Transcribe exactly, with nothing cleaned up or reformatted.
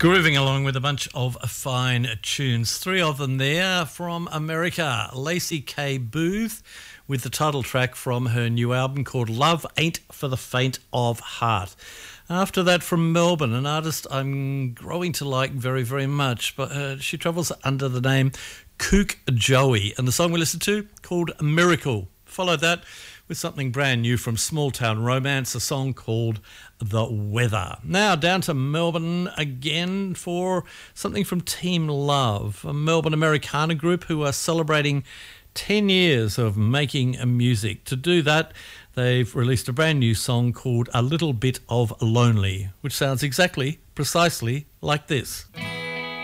Grooving along with a bunch of fine tunes. Three of them there from America. Lacey K. Booth with the title track from her new album called Love Ain't for the Faint of Heart. After that, from Melbourne, an artist I'm growing to like very, very much, but uh, she travels under the name Kook Joey, and the song we listened to called Miracle. Follow that with something brand new from Small Town Romance, a song called The Weather. Now down to Melbourne again for something from Team Love, a Melbourne Americana group who are celebrating ten years of making music. To do that, they've released a brand new song called A Little Bit of Lonely, which sounds exactly, precisely like this.